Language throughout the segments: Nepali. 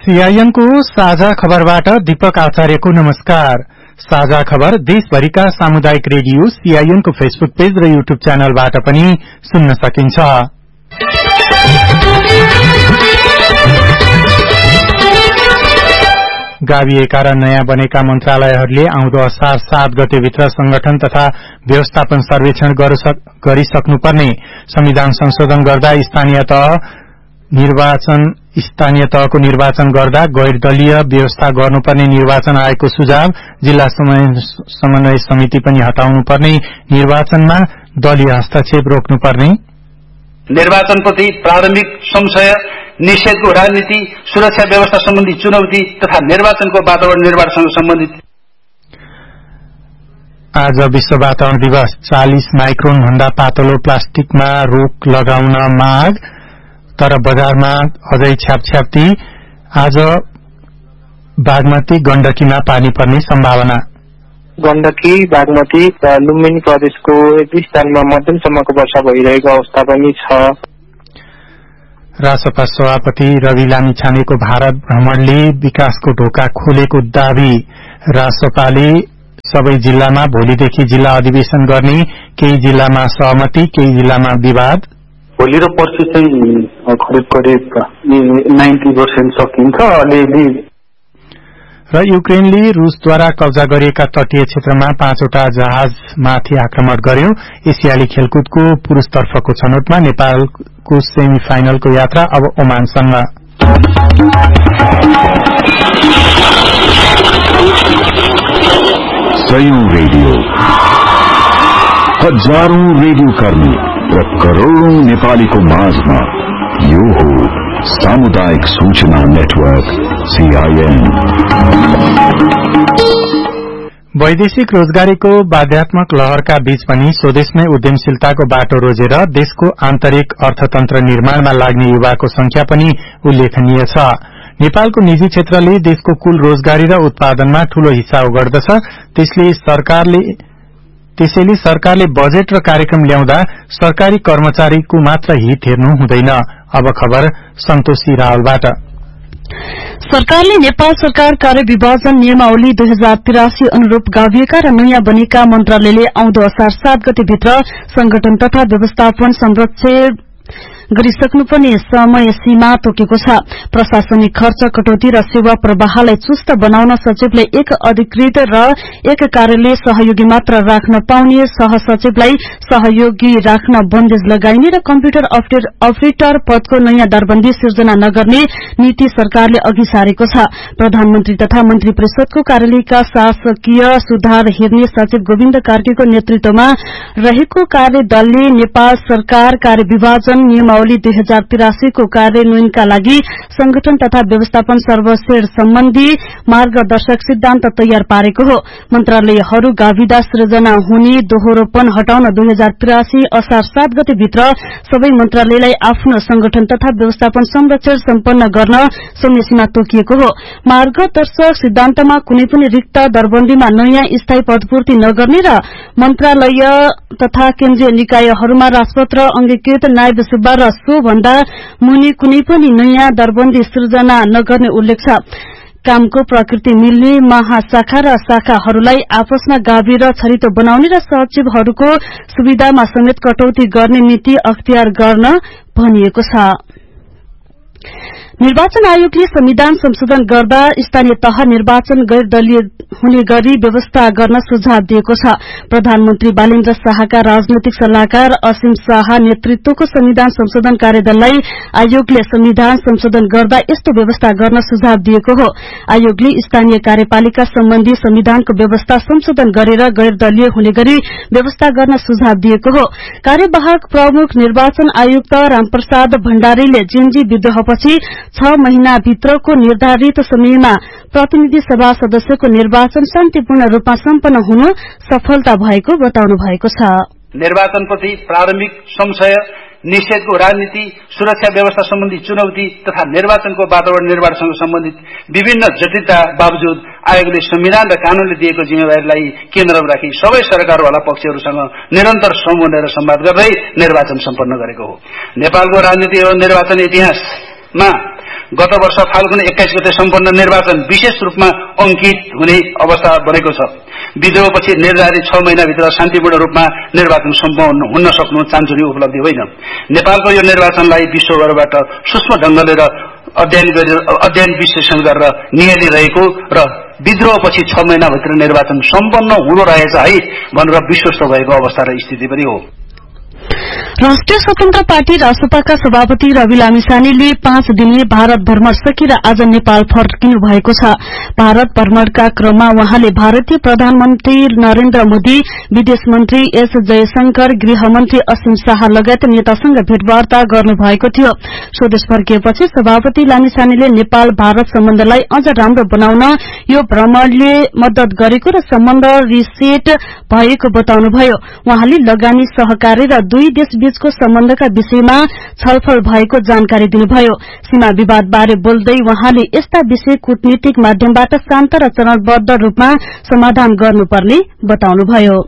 सीआईएन को साझा खबरबाट दीपक आचार्यको नमस्कार। साझा खबर देशभरिका सामुदायिक रेडियो सीआईएन को फेसबुक पेज र युट्युब च्यानलबाट पनि सुन्न सकिन्छ। गाभिएका र नयाँ बनेका मन्त्रालयहरूले आउँदो असार 7 गतेभित्र संगठन तथा व्यवस्थापन सर्वेक्षण गरिसक्नुपर्ने संविधान संशोधन गर्दा स्थानीय तहको निर्वाचन गर्दा गैर दलीय व्यवस्था गर्नुपर्ने निर्वाचन आयोगको सुझाव, जिल्ला समन्वय समिति पनि हटाउनुपर्ने, निर्वाचनमा दलीय हस्तक्षेप रोक्नुपर्ने, निर्वाचनप्रति प्रारम्भिक संशय, निषेधको राजनीति, सुरक्षा व्यवस्था सम्बन्धी चुनौती तथा निर्वाचनको वातावरण निर्माणसँग सम्बन्धित। आज विश्व वातावरण दिवस। 40 माइक्रोन भन्दा पातलो प्लास्टिकमा रोक लगाउन माग, तर बजारमा अझै छ्यापछ्याप्ती। आज बागमती गण्डकीमा पानी पर्ने सम्भावना। गण्डकी, बागमती र लुम्बिनी प्रदेशको एक स्थानमा मध्यमसम्मको वर्षा भइरहेको अवस्था पनि छ। रासपा सभापति रवि लामिछानेको भारत भ्रमणले विकासको ढोका खोलेको दावी। रासपाले सबै जिल्लामा भोलिदेखि जिल्ला अधिवेशन गर्ने, केही जिल्लामा सहमति, केही जिल्लामा विवाद। भोलि र पर्सि चाहिँ करिब 90% सकिन्छ। अलिअलि र युक्रेनले रूसद्वारा कब्जा गरिएका तटीय क्षेत्रमा 5वटा जहाजमाथि आक्रमण गर्यो। एसियाली खेलकुदको पुरूषतर्फको छनौटमा नेपालको सेमी फाइनलको यात्रा अब ओमानसँग। सयौं रेडियो, हजारौं रेडियो कर्मी र करोड़ौं नेपालीको माझमा यो हो सामुदायिक सूचना नेटवर्क सीआईएन। वैदेशिक रोजगारीको बाध्यात्मक लहरका बीच पनि स्वदेशमै उद्यमशीलताको बाटो रोजेर देशको आन्तरिक अर्थतन्त्र निर्माणमा लाग्ने युवाको संख्या पनि उल्लेखनीय छ। नेपालको निजी क्षेत्रले देशको कुल रोजगारी र उत्पादनमा ठूलो हिस्सा ओगट्दछ। त्यसैले सरकारले बजेट र कार्यक्रम ल्याउँदा सरकारी कर्मचारीको मात्र हित हेर्नु हुँदैन। अब खबर सन्तोषी रावलबाट। सरकारले नेपाल सरकार कार्य विभाजन नियमावली 2083 अनुरूप गाभिएका र नयाँ बनेका मन्त्रालयले आउँदो असार 7 गतेभित्र संगठन तथा व्यवस्थापन संरक्षण गरिसक्नुपर्ने समय सीमा तोकेको छ। प्रशासनिक खर्च कटौती र सेवा प्रवाहलाई चुस्त बनाउन सचिवले एक अधिकृत र एक कार्यालय सहयोगी मात्र राख्न पाउने, सहसचिवलाई सहयोगी राख्न बन्देज लगाइने र कम्प्युटर अपरेटर पदको नयाँ दरबन्दी सिर्जना नगर्ने नीति सरकारले अघि सारेको छ। प्रधानमन्त्री तथा मन्त्री परिषदको कार्यालयका शासकीय सुधार हेर्ने सचिव गोविन्द कार्कीको नेतृत्वमा रहेको कार्यदलले नेपाल सरकार कार्य विभाजन नियमावली 2083 को कार्यान्वयनका लागि संगठन तथा व्यवस्थापन सर्वक्षेत्र सम्बन्धी मार्गदर्शक सिद्धान्त तयार पारेको हो। मन्त्रालयहरू गाभिदा सृजना हुने दोहोरोपन हटाउन 2083 असार 7 गतेभित्र सबै मन्त्रालयलाई आफ्नो संगठन तथा व्यवस्थापन संरक्षण सम्पन्न गर्न समयसीमा तोकिएको हो। मार्गदर्शक सिद्धान्तमा कुनै पनि रिक्त दरबन्दीमा नयाँ स्थायी पदपूर्ति नगर्ने र मन्त्रालय तथा केन्द्रीय निकायहरूमा राजपत्र अंगीकृत नायब सुब्बा र सो भन्दा मुनि कुनै पनि नयाँ दरबन्दी सृजना नगर्ने उल्लेख छ। कामको प्रकृति मिल्ने महाशाखा र शाखाहरूलाई आपसमा गाभी र छरितो बनाउने र सचिवहरूको सुविधामा समेत कटौती गर्ने नीति अख्तियार गर्न भनिएको छ। निर्वाचन आयोगले संविधान संशोधन गर्दा स्थानीय तह निर्वाचन गैर दलीय हुने गरी व्यवस्था गर्न सुझाव दिएको छ। प्रधानमन्त्री बालेन्द्र शाहका राजनैतिक सल्लाहकार असीम शाह नेतृत्वको संविधान संशोधन कार्यदललाई आयोगले संविधान संशोधन गर्दा यस्तो व्यवस्था गर्न सुझाव दिएको हो। आयोगले स्थानीय कार्यपालिका सम्बन्धी संविधानको व्यवस्था संशोधन गरेर गैर दलीय हुने गरी व्यवस्था गर्न सुझाव दिएको हो। कार्यवाहक प्रमुख निर्वाचन आयुक्त रामप्रसाद भण्डारीले जिन्जी विद्रोहपछि 6 महिनाभित्रको निर्धारित समयमा प्रतिनिधि सभा सदस्यको निर्वाचन शान्तिपूर्ण रूपमा सम्पन्न हुनु सफलता भएको बताउनु भएको छ। निर्वाचनप्रति प्रारम्भिक संशय, निषेधको राजनीति, सुरक्षा व्यवस्था सम्बन्धी चुनौती तथा निर्वाचनको वातावरण निर्माणसँग सम्बन्धित विभिन्न जटिलता बावजुद आयोगले संविधान र कानूनले दिएको जिम्मेवारीलाई केन्द्रमा राखी सबै सरकारवाला पक्षहरूसँग निरन्तर समन्वय र संवाद गर्दै निर्वाचन सम्पन्न गरेको हो। नेपालको राजनीति एवं निर्वाचन इतिहासमा गत वर्ष फाल्गुन 21 गते सम्पन्न निर्वाचन विशेष रूपमा अंकित हुने अवस्था बनेको छ। विद्रोहपछि निर्धारित 6 महिनाभित्र शान्तिपूर्ण रूपमा निर्वाचन सम्पन्न हुन सक्नु चान्चुने उपलब्धि होइन। नेपालको यो निर्वाचनलाई विश्वभरबाट सूक्ष्म ढंगले र अध्ययन विश्लेषण गरेर नियालिरहेको र विद्रोहपछि 6 महिनाभित्र निर्वाचन सम्पन्न हुन रहेछ है भनेर विश्वस्त भएको अवस्था र स्थिति पनि हो। राष्ट्रिय स्वतन्त्र पार्टी रासपाका सभापति रवि लामिछानेले 5 दिने भारत भ्रमण सकेर आज नेपाल फर्किनु भएको छ। भारत भ्रमणका क्रममा उहाँले भारतीय प्रधानमन्त्री नरेन्द्र मोदी, विदेश मन्त्री एस जयशंकर, गृहमन्त्री असीम शाह लगायत नेतासँग भेटवार्ता गर्नुभएको थियो। स्वदेश फर्किएपछि सभापति लामिछानेले नेपाल भारत सम्बन्धलाई अझ राम्रो बनाउन यो भ्रमणले मद्दत गरेको र सम्बन्ध रिसेट भएको बताउनुभयो। उहाँले लगानी, सहकारी र दुई देश बीचको सम्बन्धका विषयमा छलफल भएको जानकारी दिनुभयो। सीमा विवाद बारे बोल्दै उहाँले यस्ता विषय कूटनीतिक माध्यमबाट शान्त र चरणबद्ध रूपमा समाधान गर्नुपर्ने बताउनुभयो।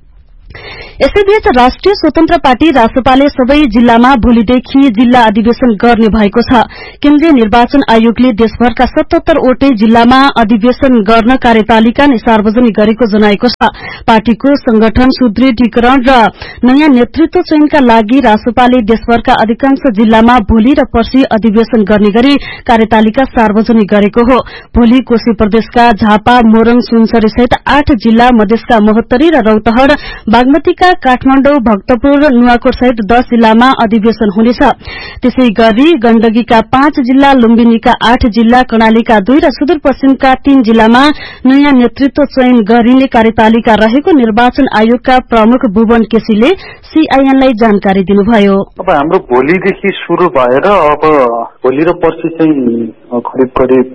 यसैबीच राष्ट्रिय स्वतन्त्र पार्टी रासपाले सबै जिल्लामा भोलिदेखि जिल्ला अधिवेशन गर्ने भएको छ। केन्द्रीय निर्वाचन आयोगले देशभरका 77 वटै जिल्लामा अधिवेशन गर्न कार्यतालिका नै सार्वजनिक गरेको जनाएको छ। पार्टीको संगठन सुदृढीकरण र नयाँ नेतृत्व चयनका लागि रासपाले देशभरका अधिकांश जिल्लामा भोलि र पर्सि अधिवेशन गर्ने गरी कार्यतालिका सार्वजनिक गरेको हो। भोलि कोशी प्रदेशका झापा, मोरङ, सुनसरी सहित 8 जिल्ला, मधेसका महोत्तरी र रौतहट, बागमतीका काठमाडौँ, भक्तपुर, नुवाकोट सहित 10 जिल्लामा अधिवेशन हुनेछ। त्यसै गरी गण्डकीका 5 जिल्ला, लुम्बिनीका 8 जिल्ला, कर्णालीका 2 र सुदूरपश्चिमका 3 जिल्लामा नयाँ नेतृत्व चयन गरिने कार्यतालिका रहेको निर्वाचन आयोगका प्रमुख भुवन केसीले सीआईएनलाई जानकारी दिनुभयो। अब हाम्रो भोलिदेखि सुरु भएर अब भोलि र पर्सि चाहिँ करिब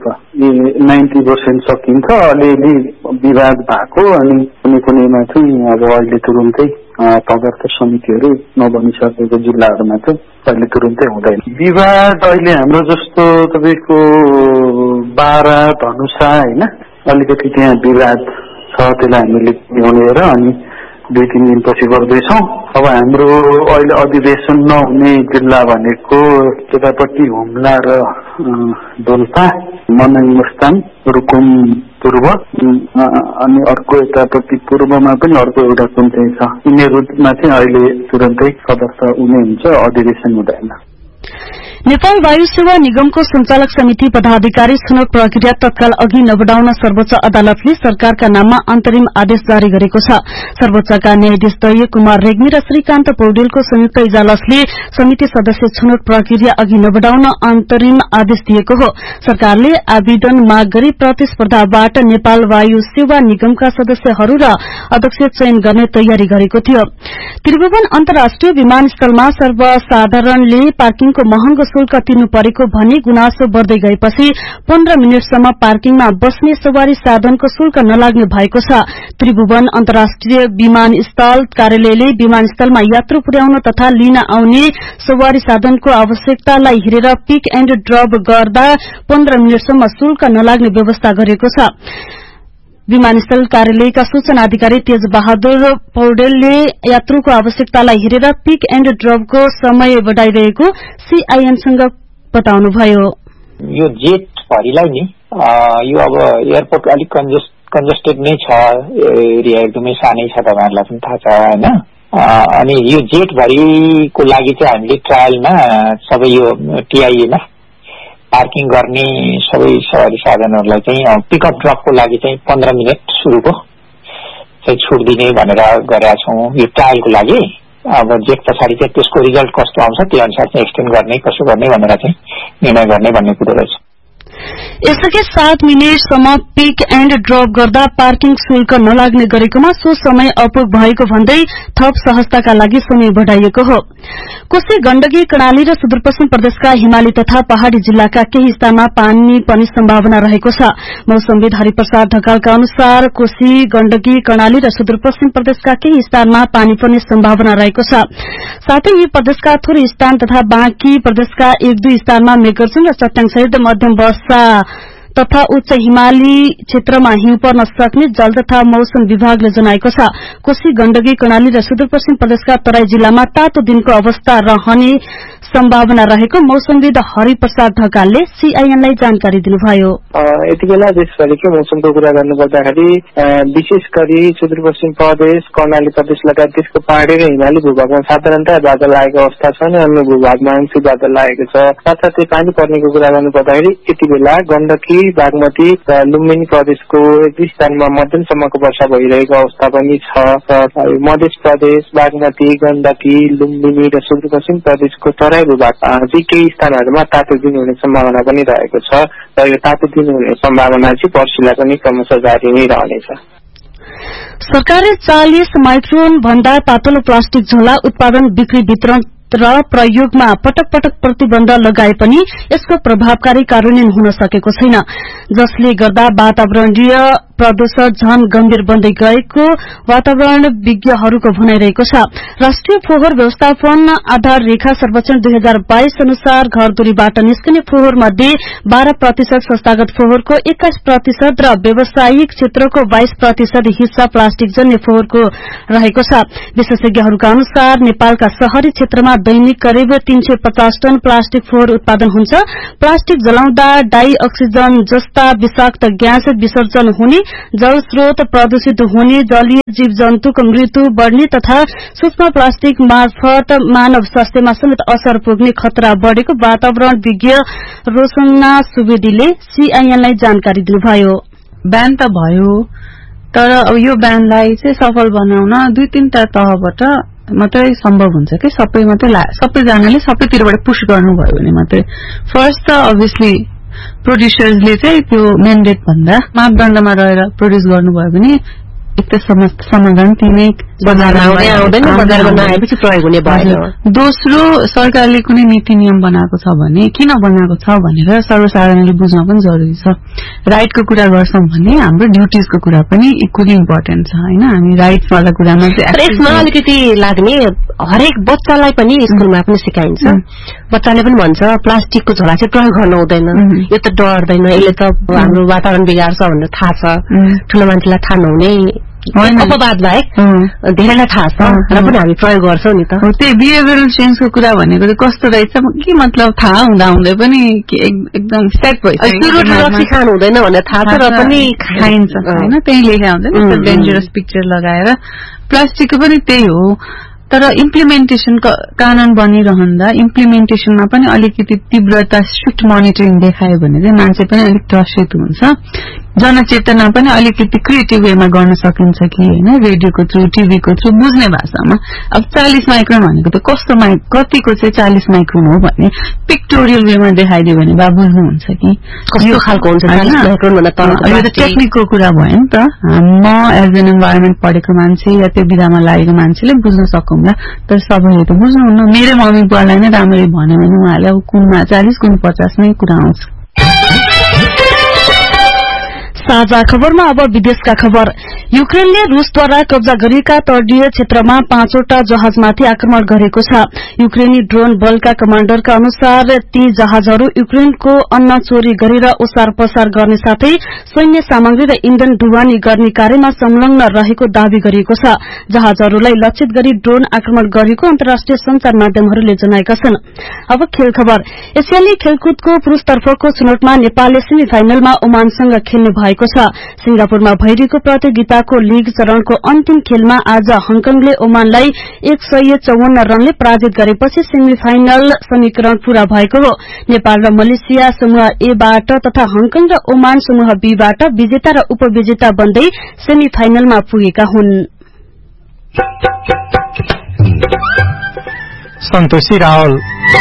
90% सकिन्छ। अलिअलि विवाद भएको अनि कुनैमा चाहिँ अब अहिले तुरुन्तै तदर्थ समितिहरू नबनिसकेको जिल्लाहरूमा चाहिँ अहिले तुरुन्तै हुँदैन। विवाद अहिले हाम्रो जस्तो तपाईँको बारा, धनुषा होइन अलिकति त्यहाँ विवाद छ, त्यसलाई हामीले ल्याउनेर अनि 2-3 दिनपछि गर्दैछौँ। अब हाम्रो अहिले अधिवेशन नहुने जिल्ला भनेको यतापट्टि हुम्ला र दोलपा, मनाङ, मुस्ताङ, रुकुम पूर्व अनि अर्को यतापट्टि पूर्वमा पनि अर्को एउटा कुन चाहिँ छ। यिनीहरूमा चाहिँ अहिले तुरन्तै सदस्य हुने हुन्छ, अधिवेशन हुँदैन। नेपाल वायु सेवा निगमको संचालक समिति पदाधिकारी छनौट प्रक्रिया तत्काल अघि नबढाउन सर्वोच्च अदालतले सरकारका नाममा अन्तरिम आदेश जारी गरेको छ। सर्वोच्चका न्यायाधीश दय कुमार रेग्मी र श्रीकान्त पौडेलको संयुक्त इजलासले समिति सदस्य छनौट प्रक्रिया अघि नबढाउन अन्तरिम आदेश दिएको हो। सरकारले आवेदन माग गरी प्रतिस्पर्धाबाट नेपाल वायु सेवा निगमका सदस्यहरू र अध्यक्ष चयन गर्ने तयारी गरेको थियो। त्रिभुवन अन्तर्राष्ट्रिय विमानस्थलमा सर्वसाधारणले पार्किङको महँगो शुल्क तिर्नु परेको भन्ने गुनासो बढ्दै गएपछि 15 मिनटसम्म पार्किङमा बस्ने सवारी साधनको शुल्क नलाग्ने भएको छ। त्रिभुवन अन्तर्राष्ट्रिय विमानस्थल कार्यालयले विमानस्थलमा यात्रु पुर्याउन तथा लिन आउने सवारी साधनको आवश्यकतालाई हेरेर पिक एण्ड ड्रप गर्दा 15 मिनटसम्म शुल्क नलाग्ने व्यवस्था गरेको छ। विमानस्थल कार्यालयका सूचना अधिकारी तेज बहादुर पौडेलले यात्रुको आवश्यकतालाई हेरेर पिक एण्ड ड्रपको समय बढ़ाइरहेको सीआईएनसँग बताउनुभयो। यो जेट भरिलाई नि यो अब एयरपोर्ट अलिक कन्जेस्टेड नै छ, एरिया एकदमै सानै छ, तपाईहरुलाई पनि थाहा छ हैन। अनि यो जेट भरिको लागि चाहिँ हामीले ट्रायलमा सबै यो टीआईएमा पार्किङ गर्ने सबै सवारी साधनहरूलाई चाहिँ पिकअप ड्रपको लागि चाहिँ 15 मिनट सुरुको चाहिँ छुट दिने भनेर गरेका छौं यो ट्रायलको लागि। अब जेट पछाडि चाहिँ त्यसको रिजल्ट कस्तो आउँछ त्यो अनुसार चाहिँ एक्सटेन्ड गर्ने कसो गर्ने भनेर चाहिँ निर्णय गर्ने भन्ने कुरो रहेछ। यसअघि 7 मिनेटसम्म पिक एण्ड ड्रप गर्दा पार्किङ शुल्क नलाग्ने गरेकोमा सो समय अपुग भएको भन्दै थप सहजताका लागि समय बढ़ाइएको हो। कोशी, गण्डकी, कर्णाली र सुदूरपश्चिम प्रदेशका हिमाली तथा पहाड़ी जिल्लाका केही स्थानमा पानी पर्ने सम्भावना रहेको छ। मौसमविद हरिप्रसाद ढकालका अनुसार कोशी, गण्डकी, कर्णाली र सुदूरपश्चिम प्रदेशका केही स्थानमा पानी पर्ने सम्भावना रहेको छ। साथै यी प्रदेशका थोरै स्थान तथा बाँकी प्रदेशका 1-2 स्थानमा मेघगर्जन र चट्याङसहित मध्यम वर्षा तथा उच्च हिमाली क्षेत्रमा हिउँ पर्न सक्ने जल तथा मौसम विभागले जनाएको छ। कोशी, गण्डकी, कर्णाली र सुदूरपश्चिम प्रदेशका तराई जिल्लामा तातो दिनको अवस्था रहने सम्भावना रहेको मौसमविद हरिप्रसाद ढकालले सीआईएनलाई जानकारी दिनुभयो। यति बेला देशभरिकै मौसमको कुरा गर्नुपर्दाखेरि विशेष गरी सुदूरपश्चिम प्रदेश, कर्णाली प्रदेश लगायत देशको पहाडी र हिमाली भूभागमा साधारणतया बादल लागेको अवस्था छ अनि अन्य भूभागमा आंशिक बादल लागेको छ। साथसाथै पानी पर्नेको कुरा गर्नुपर्दाखेरि यति बेला गण्डकी, बागमती र लुम्बिनी प्रदेशको एक दुई स्थानमा मध्यमसम्मको वर्षा भइरहेको अवस्था पनि छ। मध्य प्रदेश, बागमती, गण्डकी, लुम्बिनी र सुदूरपश्चिम प्रदेशको तराई भूभाग केही स्थानहरूमा तातो दिन हुने सम्भावना पनि रहेको छ र यो तातो दिन हुने सम्भावना चाहिँ पर्सिलाई पनि क्रमशः जारी नै रहनेछ। सरकारले 40 माइक्रोन भन्दा पातलो प्लास्टिक झोला उत्पादन, बिक्री, वितरण र प्रयोगमा पटक पटक प्रतिबन्ध लगाए पनि यसको प्रभावकारी कार्यान्वयन हुन सकेको छैन, जसले गर्दा वातावरणीय प्रदूषण झन गम्भीर बन्दै गएको वातावरण विज्ञहरूको भनाइरहेको छ। राष्ट्रिय फोहोर व्यवस्थापन आधार रेखा सर्वेक्षण 2022 अनुसार घरधुरीबाट निस्कने फोहोर मध्ये 12% संस्थागत फोहोरको 21% र व्यावसायिक क्षेत्रको 22% हिस्सा प्लास्टिक जन्य फोहोरको रहेको छ। विशेषज्ञहरूका अनुसार नेपालका शहरी क्षेत्रमा दैनिक करिब 350 टन प्लास्टिक फोहोर उत्पादन हुन्छ। प्लास्टिक जलाउँदा डाई अक्सिजन जस्ता विषाक्त ग्यास विसर्जन हुने, जल स्रोत प्रदूषित हुने, जलीय जीव जन्तुको मृत्यु बढ़ने तथा सूक्ष्म प्लास्टिक मार्फत मानव स्वास्थ्यमा समेत असर पुग्ने खतरा बढ़ेको वातावरण विज्ञ रोशना सुवेदीले सीआईएनलाई जानकारी दिनुभयो। ब्यान त भयो, तर अब यो ब्यानलाई चाहिँ सफल बनाउन 2-3 तहबाट मात्रै सम्भव हुन्छ कि सबैजनाले सबैतिरबाट पुश गर्नुभयो भने मात्रै। फर्स्ट त अभियसली प्रोड्युसर्सले चाहिँ त्यो म्यान्डेट भन्दा मापदण्डमा रहेर प्रोड्युस गर्नुभयो भने एक त समाधान तिनै बजारमा नआएपछि प्रयोग हुने भयो। दोस्रो, सरकारले कुनै नीति नियम बनाएको छ भने किन बनाएको छ भनेर सर्वसाधारणले बुझ्न पनि जरुरी छ। राइटको कुरा गर्छौं भने हाम्रो ड्युटिजको कुरा पनि इक्वली इम्पोर्टेन्ट छ हैन। हामी राइट्स वाला कुरामा चाहिँ यसमा अलिकति लाग्ने हरेक बच्चालाई पनि स्कुलमा पनि सिकाइन्छ। बच्चाले पनि भन्छ प्लास्टिकको झोला चाहिँ प्रयोग गर्न हुँदैन, यो त डर्दैन, यसले त हाम्रो वातावरण बिगार्छ भनेर थाहा छ। ठूलो मान्छेलाई थाहा नहुने अपवाद बाहेक धेरैलाई थाहा छ र पनि हामी प्रयोग गर्छौं नि त। त्यही बिहेभियरल चेन्जको कुरा भनेको चाहिँ कस्तो रहेछ के मतलब थाहा हुँदै पनि एकदम सेट भइसक्यो। सुरुमा रक्सी खानु हुँदैन भनेर थाहा छ र पनि खाइन्छ हैन। त्यही लेखा हुन्छ नि डेन्जरस पिक्चर लगाएर। प्लास्टिकको पनि त्यही हो, तर इम्प्लिमेन्टेसन कानून बनिरहँदा इम्प्लिमेन्टेसनमा पनि अलिकति तीव्रता स्ट्रिक्ट मोनिटरिङ देखायो भने चाहिँ मान्छे पनि अलिक त्रसित हुन्छ। जनचेतना पनि अलिकति क्रिएटिभ वेमा गर्न सकिन्छ कि हैन, रेडियोको थ्रु, टिभीको थ्रु बुझ्ने भाषामा। अब 40 माइक्रोन भनेको त कस्तो कतिको चाहिँ 40 माइक्रोन हो भन्ने पिक्टोरियल वेमा देखाइदियो भने बा बुझ्नुहुन्छ कि कस्तो खालको हुन्छ 40 माइक्रोन भन्दा तल। यो त टेक्निकको कुरा भयो नि त। म एज एन इन्भाइरोमेन्ट पढेको मान्छे या त्यो विधामा लागेको मान्छेले बुझ्न सकौँला, तर सबैले त बुझ्नुहुन्न। मेरो मम्मी बुवालाई नै राम्ररी भन्यो भने उहाँले अब कुनमा 40 कुन 50 नै कुरा आउँछ। साझा खबरमा अब विदेशका खबर। युक्रेनले रूसद्वारा कब्जा गरिएका तटीय क्षेत्रमा 5वटा जहाजमाथि आक्रमण गरेको छ। युक्रेनी ड्रोन बलका कमाण्डरका अनुसार ती जहाजहरू युक्रेनको अन्न चोरी गरेर ओसार पसार गर्ने साथै सैन्य सामग्री र इन्धन ढुवानी गर्ने कार्यमा संलग्न रहेको दावी गरिएको छ। जहाजहरूलाई लक्षित गरी ड्रोन आक्रमण गरेको अन्तर्राष्ट्रिय संचार माध्यमहरूले जनाएका छन्। अब खेल खबर। एसियाली खेलकुदको पुरूषतर्फको छनौटमा नेपालले सेमी फाइनलमा ओमानसँग खेल्ने भएको छ। सिंगापुरमा भइरहेको प्रतियोगिताको लीग चरणको अन्तिम खेलमा आज हङकङले ओमानलाई 154 रनले पराजित गरेपछि सेमी फाइनल समीकरण पूरा भएको हो। नेपाल र मलेसिया समूह ए बाट तथा हङकङ र ओमान समूह बी बाट विजेता र उपविजेता बन्दै सेमी फाइनलमा पुगेका हुन्। सन्तोषी रावल।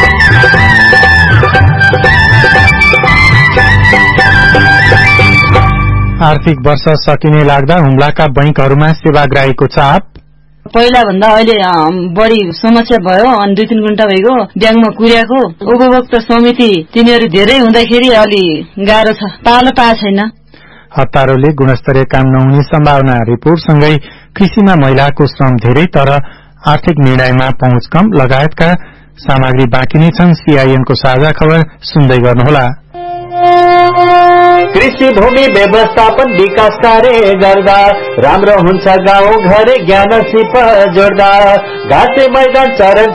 आर्थिक वर्ष सकिने लाग्दा हुम्लाका बैंकहरूमा सेवाग्राहीको चाप। पहिला भन्दा अहिले बढी समस्या भयो अनि 2-3 घण्टा भइगयो ब्याङ्कमा कुर्याको। उपभोक्ता समिति तिनीहरू धेरै हुँदाखेरि अलि गाह्रो छ, पालो पाए छैन। हतारोले गुणस्तरीय काम नहुने सम्भावना। रिपोर्टसँगै कृषिमा महिलाको श्रम धेरै तर आर्थिक निर्णयमा पहुँच कम लगायतका सामग्री बाँकी नै छन्। सीआईएनको साझा खबर सुन्दै गर्नुहोला। कृषि भूमि व्यवस्थापन विकास कार्य गर्दा राम्रो हुन्छ गाउँ घर ज्ञान सिप जोड्दा। घाँसे मैदान चरण